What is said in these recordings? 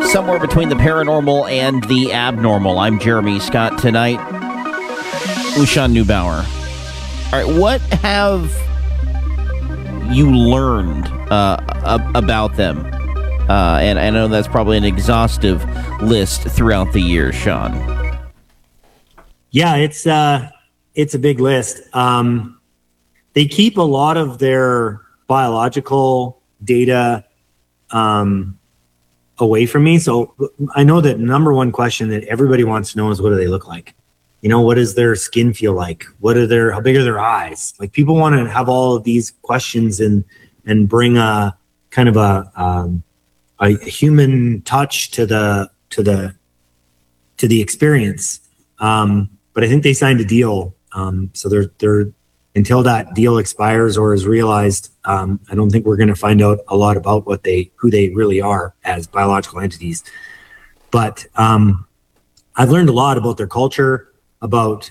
Somewhere between the paranormal and the abnormal. I'm Jeremy Scott tonight. Ushan Neubauer. All right, what have you learned about them? And I know that's probably an exhaustive list throughout the year, Sean. Yeah, it's a big list. They keep a lot of their biological data away from me. So I know that number one question that everybody wants to know is, what do they look like? You know, what does their skin feel like? How big are their eyes? Like, people want to have all of these questions and bring a kind of a human touch to the experience. But I think they signed a deal. So they're until that deal expires or is realized, I don't think we're going to find out a lot about who they really are as biological entities. But I've learned a lot about their culture, about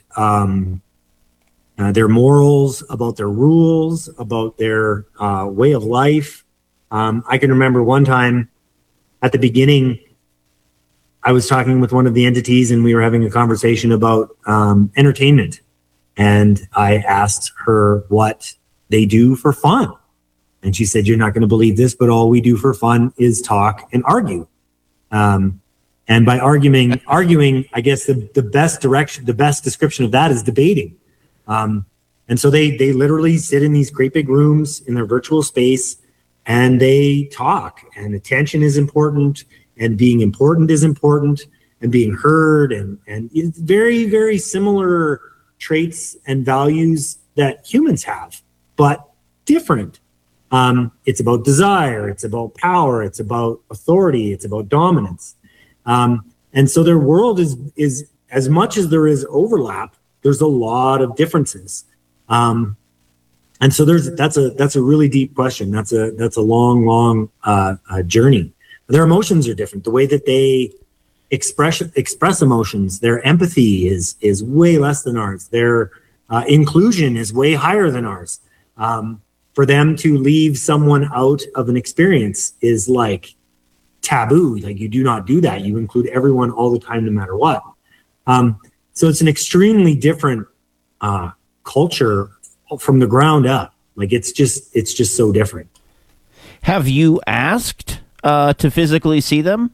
their morals, about their rules, about their way of life. I can remember one time at the beginning, I was talking with one of the entities and we were having a conversation about entertainment. And I asked her what they do for fun. And she said, "You're not going to believe this, but all we do for fun is talk and argue." And by arguing, I guess the best description of that is debating. And so they literally sit in these great big rooms in their virtual space and they talk, and attention is important, and being important is important, and being heard, and it's very, very similar traits and values that humans have, but different. It's about desire, it's about power, it's about authority, it's about dominance. And so their world is as much as there is overlap, there's a lot of differences. And so that's a really deep question. That's a long journey. Their emotions are different. The way that they express emotions, their empathy is way less than ours. Their inclusion is way higher than ours. For them to leave someone out of an experience is like taboo. Like, you do not do that. You include everyone all the time, no matter what. So it's an extremely different culture from the ground up. Like, it's just so different. Have you asked to physically see them?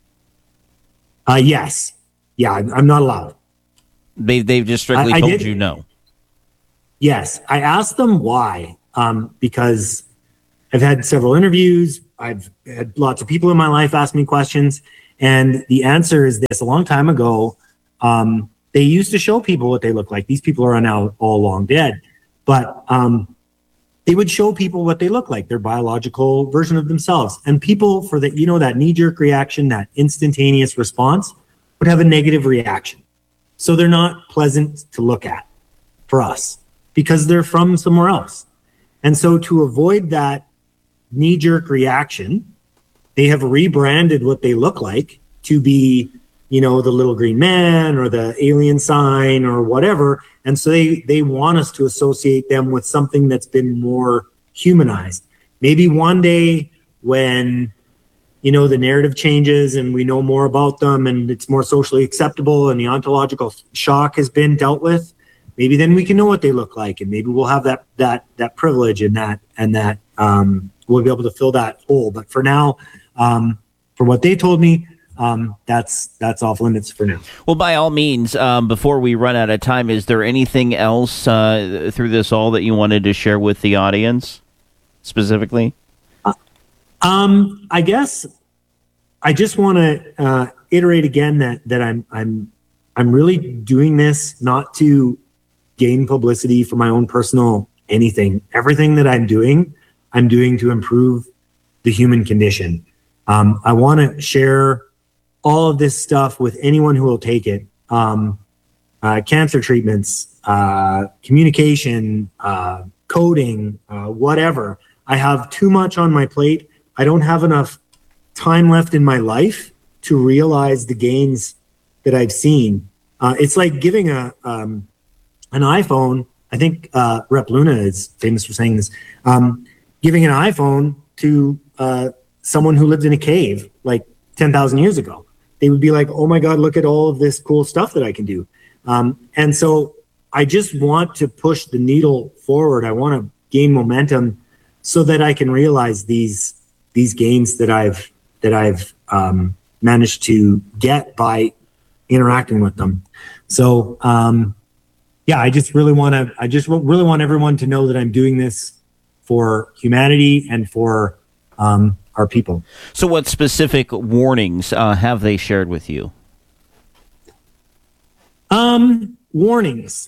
Yes. Yeah, I'm not allowed. They've just strictly told you no. Yes. I asked them why. Because I've had several interviews. I've had lots of people in my life ask me questions. And the answer is this: a long time ago, they used to show people what they look like. These people are now all long dead. But they would show people what they look like, their biological version of themselves. And people, for that, that knee-jerk reaction, that instantaneous response, would have a negative reaction. So they're not pleasant to look at for us because they're from somewhere else. And so to avoid that knee-jerk reaction, they have rebranded what they look like to be, the little green man or the alien sign or whatever. And so they want us to associate them with something that's been more humanized. Maybe one day when, the narrative changes and we know more about them and it's more socially acceptable and the ontological shock has been dealt with, maybe then we can know what they look like, and maybe we'll have that privilege and that we'll be able to fill that hole. But for now, for what they told me, that's off limits for now. Well, by all means, before we run out of time, is there anything else through this all that you wanted to share with the audience specifically? I guess I just want to iterate again that I'm really doing this not to gain publicity for my own personal anything. Everything that I'm doing to improve the human condition. I want to share all of this stuff with anyone who will take it. Cancer treatments, communication, coding, whatever. I have too much on my plate. I don't have enough time left in my life to realize the gains that I've seen. It's like giving an iPhone. I think Rep Luna is famous for saying this. Giving an iPhone to someone who lived in a cave. Like, 10,000 years ago. They would be like, oh my God, look at all of this cool stuff that I can do. And so I just want to push the needle forward. I want to gain momentum so that I can realize these gains that I've managed to get by interacting with them. So I just really want everyone to know that I'm doing this for humanity and for our people. So what specific warnings have they shared with you? Warnings.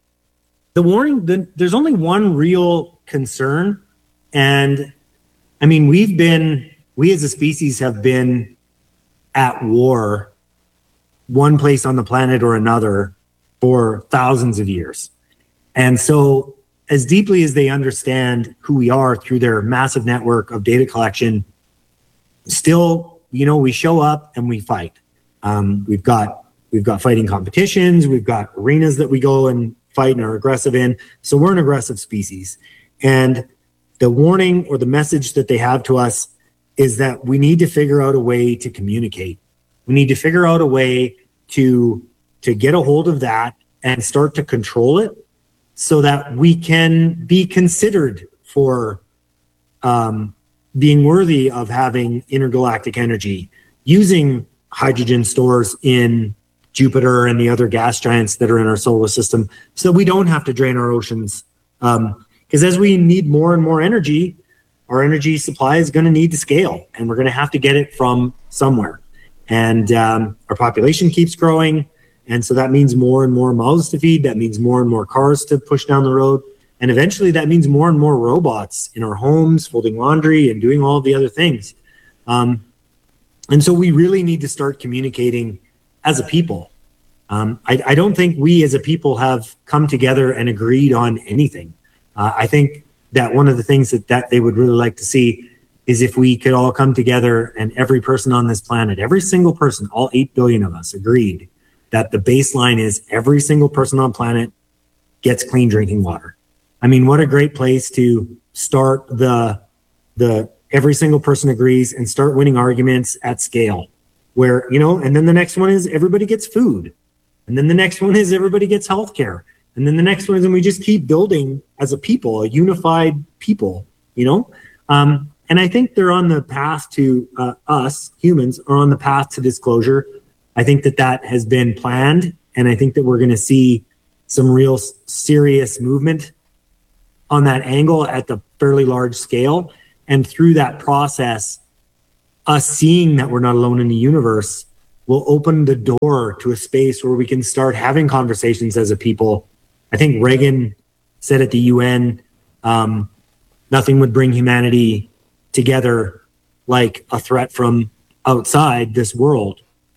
There's only one real concern. And I mean, we as a species have been at war one place on the planet or another for thousands of years. And so as deeply as they understand who we are through their massive network of data collection, still, we show up and we fight. We've got fighting competitions. We've got arenas that we go and fight and are aggressive in. So we're an aggressive species. And the warning or the message that they have to us is that we need to figure out a way to communicate. We need to figure out a way to get a hold of that and start to control it so that we can be considered for being worthy of having intergalactic energy, using hydrogen stores in Jupiter and the other gas giants that are in our solar system, so that we don't have to drain our oceans. Because as we need more and more energy, our energy supply is going to need to scale, and we're going to have to get it from somewhere. And our population keeps growing, and so that means more and more mouths to feed. That means more and more cars to push down the road. And eventually that means more and more robots in our homes, folding laundry and doing all of the other things. And so we really need to start communicating as a people. I don't think we as a people have come together and agreed on anything. I think that one of the things that they would really like to see is if we could all come together and every person on this planet, every single person, all 8 billion of us agreed that the baseline is every single person on planet gets clean drinking water. I mean, what a great place to start the every single person agrees and start winning arguments at scale where, and then the next one is everybody gets food. And then the next one is everybody gets healthcare. And then the next one is, and we just keep building as a people, a unified people, and I think they're on the path to us humans are on the path to disclosure. I think that has been planned. And I think that we're going to see some real serious movement on that angle at the fairly large scale. And through that process, us seeing that we're not alone in the universe will open the door to a space where we can start having conversations as a people. I think Reagan said at the UN, nothing would bring humanity together like a threat from outside this world.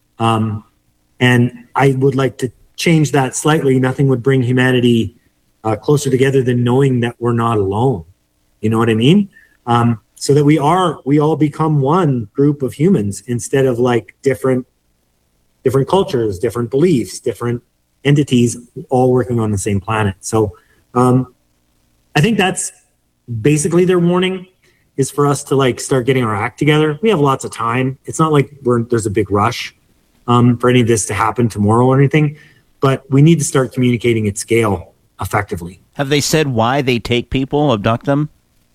And I would like to change that slightly. Nothing would bring humanity closer together than knowing that we're not alone. You know what I mean? So that we all become one group of humans instead of like different cultures, different beliefs, different entities all working on the same planet. So I think that's basically their warning, is for us to like start getting our act together. We have lots of time. It's not like there's a big rush for any of this to happen tomorrow or anything, but we need to start communicating at scale effectively. Have they said why they take people, abduct them?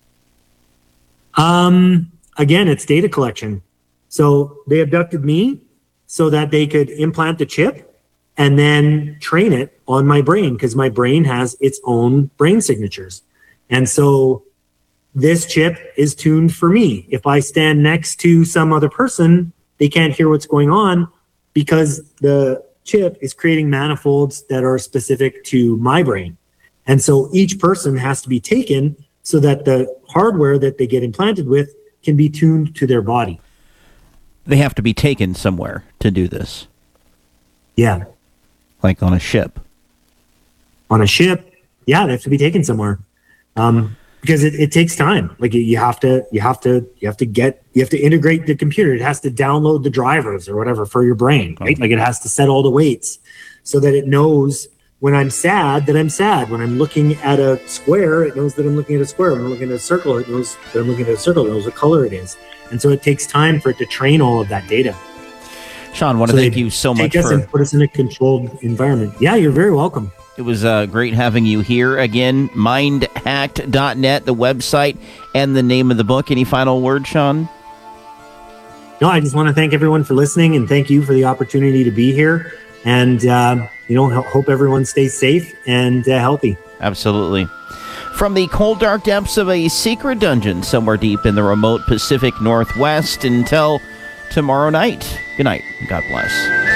Again, it's data collection. So they abducted me so that they could implant the chip and then train it on my brain, because my brain has its own brain signatures. And so this chip is tuned for me. If I stand next to some other person, they can't hear what's going on because the chip is creating manifolds that are specific to my brain. And so each person has to be taken so that the hardware that they get implanted with can be tuned to their body. They have to be taken somewhere to do this. Yeah. Like on a ship. On a ship, yeah, they have to be taken somewhere. Because it takes time. Like you have to integrate the computer. It has to download the drivers or whatever for your brain, right? Like it has to set all the weights so that it knows when I'm sad that I'm sad. When I'm looking at a square, it knows that I'm looking at a square. When I'm looking at a circle, it knows that I'm looking at a circle. It knows what color it is. And so it takes time for it to train all of that data. Sean, I want to thank you so much take us and put us in a controlled environment. Yeah, you're very welcome. It was great having you here again. Mindhacked.net, the website, and the name of the book. Any final words, Sean? No, I just want to thank everyone for listening and thank you for the opportunity to be here. And, hope everyone stays safe and healthy. Absolutely. From the cold, dark depths of a secret dungeon somewhere deep in the remote Pacific Northwest until tomorrow night. Good night. God bless.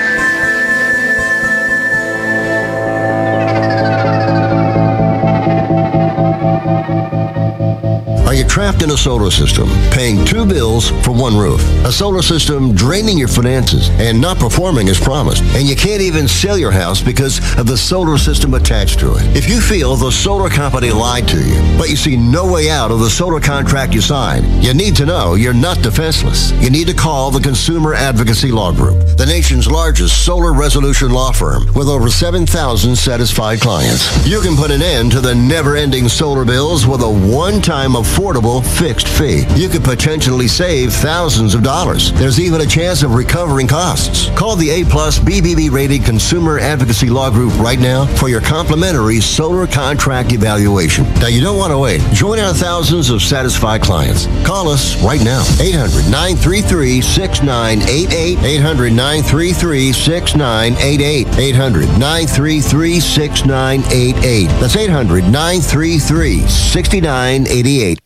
Are you trapped in a solar system, paying 2 bills for 1 roof? A solar system draining your finances and not performing as promised. And you can't even sell your house because of the solar system attached to it. If you feel the solar company lied to you, but you see no way out of the solar contract you signed, you need to know you're not defenseless. You need to call the Consumer Advocacy Law Group, the nation's largest solar resolution law firm with over 7,000 satisfied clients. You can put an end to the never-ending solar bills with a one-time affordable fixed fee. You could potentially save thousands of dollars. There's even a chance of recovering costs. Call the A+ BBB rated Consumer Advocacy Law Group right now for your complimentary solar contract evaluation. Now, you don't want to wait. Join our thousands of satisfied clients. Call us right now. 800-933-6988. 800-933-6988. 800-933-6988. That's 800-933-6988.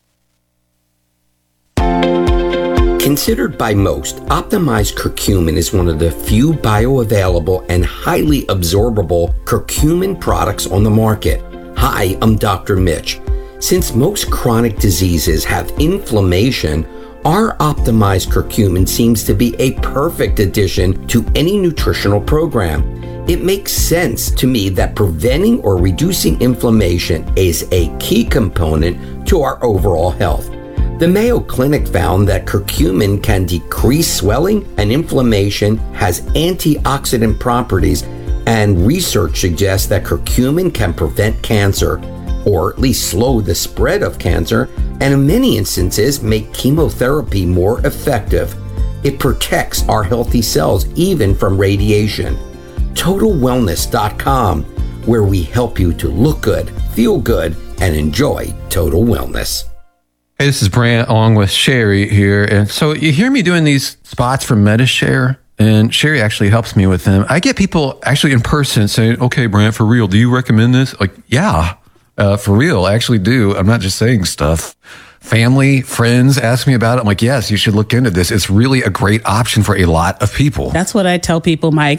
Considered by most, optimized curcumin is one of the few bioavailable and highly absorbable curcumin products on the market. Hi, I'm Dr. Mitch. Since most chronic diseases have inflammation, our optimized curcumin seems to be a perfect addition to any nutritional program. It makes sense to me that preventing or reducing inflammation is a key component to our overall health. The Mayo Clinic found that curcumin can decrease swelling and inflammation, has antioxidant properties, and research suggests that curcumin can prevent cancer, or at least slow the spread of cancer, and in many instances make chemotherapy more effective. It protects our healthy cells even from radiation. TotalWellness.com, where we help you to look good, feel good, and enjoy total wellness. Hey, this is Brant along with Sherry here. And so you hear me doing these spots for MediShare, and Sherry actually helps me with them. I get people actually in person saying, okay, Brant, for real, do you recommend this? Like, yeah, for real, I actually do. I'm not just saying stuff. Family, friends ask me about it. I'm like, yes, you should look into this. It's really a great option for a lot of people. That's what I tell people. My